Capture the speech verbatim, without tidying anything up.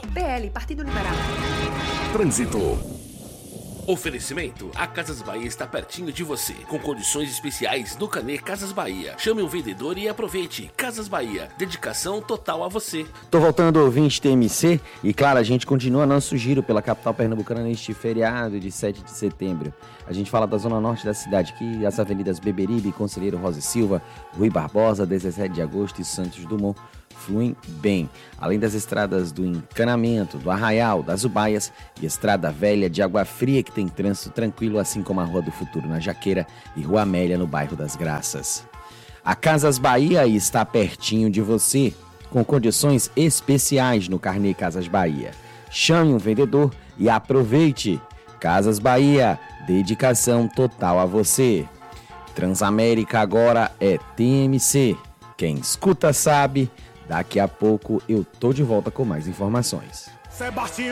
P L, Partido Liberal. Trânsito. Oferecimento: a Casas Bahia está pertinho de você, com condições especiais no Canê Casas Bahia. Chame um vendedor e aproveite. Casas Bahia, dedicação total a você. Tô voltando, ouvinte T M C, e claro, a gente continua nosso giro pela capital pernambucana neste feriado de sete de setembro. A gente fala da zona norte da cidade, que as avenidas Beberibe, Conselheiro Rosa e Silva, Rui Barbosa, dezessete de agosto e Santos Dumont fluem bem, além das estradas do Encanamento, do Arraial, das Ubaias e Estrada Velha de Água Fria, que tem trânsito tranquilo, assim como a Rua do Futuro na Jaqueira e Rua Amélia no bairro das Graças. A Casas Bahia está pertinho de você, com condições especiais no Carnê Casas Bahia. Chame um vendedor e aproveite. Casas Bahia, dedicação total a você. Transamérica agora é T M C. Quem escuta sabe. Daqui a pouco eu tô de volta com mais informações. Sebastião.